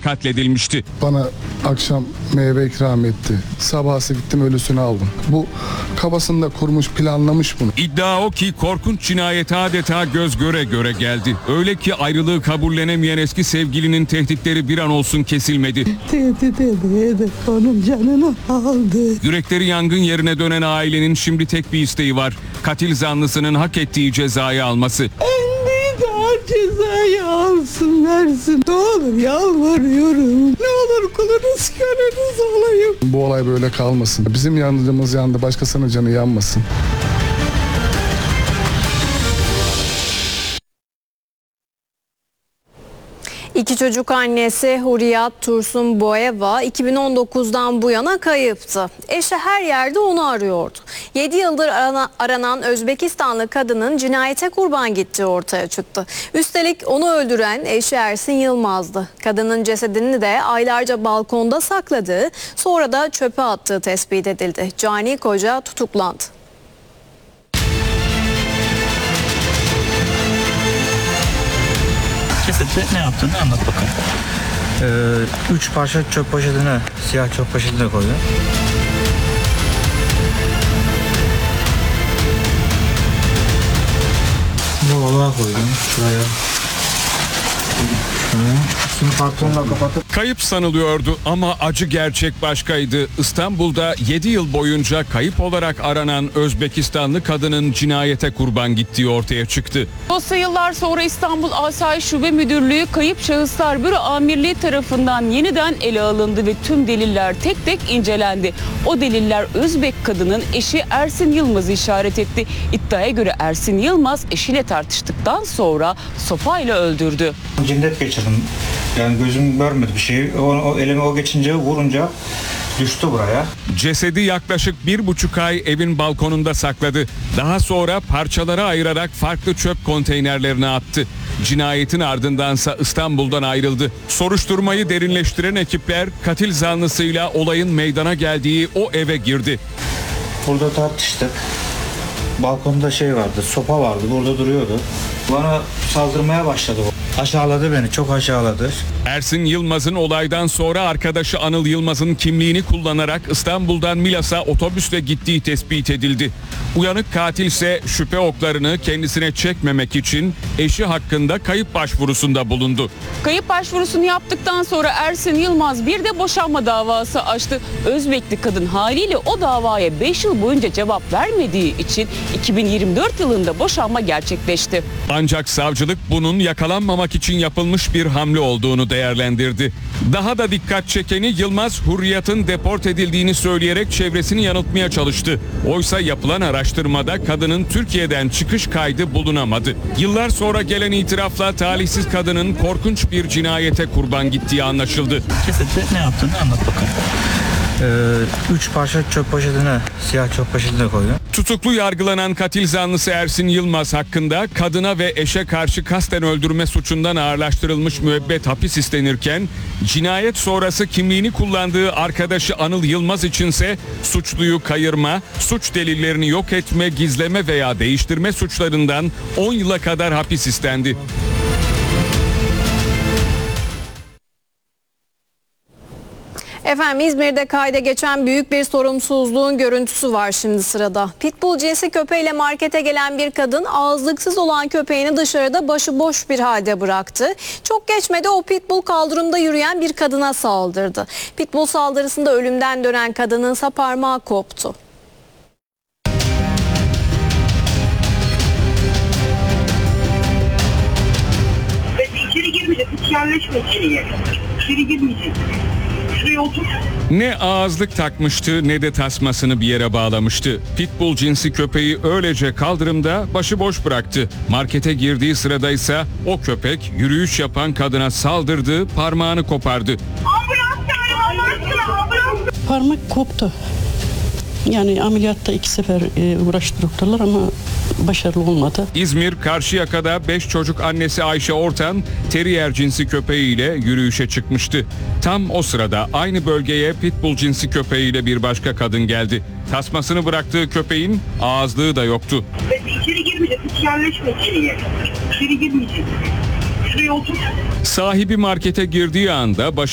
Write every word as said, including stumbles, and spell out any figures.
katledilmişti. Bana akşam meyve ikram etti. Sabahsı gittim ölüsünü aldım. Bu kafasında kurmuş, planlamış bunu. İddia o ki korkunç cinayet adeta göz göre göre geldi. Öyle ki ayrılığı kabullenemeyen eski sevgilinin tehditleri bir an olsun kesilmedi. Tehdit edildi, onun canını aldı. Yürekleri yangın yerine dönen ailenin şimdi tek bir isteği var. Katil zanlısının hak ettiği cezayı alması. En büyük ağır cezayı alsın, versin. Ne olur yalvarıyorum. Ne olur kulunuz köleniz olayım. Bu olay böyle kalmasın. Bizim yandığımız yandı, başkasının canı yanmasın. İki çocuk annesi Hurriyat Tursunboyeva iki bin on dokuzdan bu yana kayıptı. Eşi her yerde onu arıyordu. yedi yıldır arana, aranan Özbekistanlı kadının cinayete kurban gittiği ortaya çıktı. Üstelik onu öldüren eşi Ersin Yılmaz'dı. Kadının cesedini de aylarca balkonda sakladığı, sonra da çöpe attığı tespit edildi. Cani koca tutuklandı. Cesedi ne yaptığını anlat bakalım. Ee, üç parça çöp poşetine, siyah çöp poşetine koydum. Bu olağa koydum. Şuraya. Şuraya. Şimdi kartonla kapatıp. Kayıp sanılıyordu ama acı gerçek başkaydı. İstanbul'da yedi yıl boyunca kayıp olarak aranan Özbekistanlı kadının cinayete kurban gittiği ortaya çıktı. Dosya yıllar sonra İstanbul Asayiş Şube Müdürlüğü Kayıp Şahıslar Büro Amirliği tarafından yeniden ele alındı ve tüm deliller tek tek incelendi. O deliller Özbek kadının eşi Ersin Yılmaz'ı işaret etti. İddiaya göre Ersin Yılmaz eşiyle tartıştıktan sonra sopayla öldürdü. Cinnet geçirdim. Yani gözüm görmedi bir şeyi. O, o elime o geçince vurunca düştü buraya. Cesedi yaklaşık bir buçuk ay evin balkonunda sakladı. Daha sonra parçalara ayırarak farklı çöp konteynerlerine attı. Cinayetin ardındansa İstanbul'dan ayrıldı. Soruşturmayı derinleştiren ekipler katil zanlısıyla olayın meydana geldiği o eve girdi. Burada tartıştık. Balkonda şey vardı, sopa vardı, burada duruyordu. Bana saldırmaya başladı o. Aşağıladı beni, çok aşağıladı. Ersin Yılmaz'ın olaydan sonra arkadaşı Anıl Yılmaz'ın kimliğini kullanarak İstanbul'dan Milas'a otobüsle gittiği tespit edildi. Uyanık katil ise şüphe oklarını kendisine çekmemek için eşi hakkında kayıp başvurusunda bulundu. Kayıp başvurusunu yaptıktan sonra Ersin Yılmaz bir de boşanma davası açtı. Özbekli kadın haliyle o davaya beş yıl boyunca cevap vermediği için iki bin yirmi dört yılında boşanma gerçekleşti. Ancak savcılık bunun yakalanmamak için yapılmış bir hamle olduğunu değerlendirdi. Daha da dikkat çekeni Yılmaz Hurriyat'ın deport edildiğini söyleyerek çevresini yanıltmaya çalıştı. Oysa yapılan araştırmada kadının Türkiye'den çıkış kaydı bulunamadı. Yıllar sonra gelen itirafla talihsiz kadının korkunç bir cinayete kurban gittiği anlaşıldı. Cesedi ne yaptığını anlat bakalım. Ee, üç parça çöp poşetine, siyah çöp poşetine koydum. Tutuklu yargılanan katil zanlısı Ersin Yılmaz hakkında kadına ve eşe karşı kasten öldürme suçundan ağırlaştırılmış müebbet hapis istenirken, cinayet sonrası kimliğini kullandığı arkadaşı Anıl Yılmaz içinse suçluyu kayırma, suç delillerini yok etme, gizleme veya değiştirme suçlarından on yıla kadar hapis istendi. Efendim İzmir'de kayda geçen büyük bir sorumsuzluğun görüntüsü var şimdi sırada. Pitbull cinsi köpeğiyle markete gelen bir kadın ağızlıksız olan köpeğini dışarıda başıboş bir halde bıraktı. Çok geçmedi o pitbull kaldırımda yürüyen bir kadına saldırdı. Pitbull saldırısında ölümden dönen kadının ise parmağı koptu. İçeri girmeyecek, hiç yerleşme içeriye. İçeri girmeyecek. Şuraya otur. Ne ağızlık takmıştı ne de tasmasını bir yere bağlamıştı. Pitbull cinsi köpeği öylece kaldırımda başıboş bıraktı. Markete girdiği sırada ise o köpek yürüyüş yapan kadına saldırdı, parmağını kopardı. Ambulans çağırın Allah aşkına, ambulans. Parmak koptu. Yani ameliyatta iki sefer e, uğraştı doktorlar ama başarılı olmadı. İzmir Karşıyaka'da beş çocuk annesi Ayşe Ortan terrier cinsi köpeğiyle yürüyüşe çıkmıştı. Tam o sırada aynı bölgeye pitbull cinsi köpeğiyle bir başka kadın geldi. Tasmasını bıraktığı köpeğin ağızlığı da yoktu. İçeri girmeyecek, hiç yerleşme içeriye. İçeri girmeyecek. Şuraya otur. Sahibi markete girdiği anda başı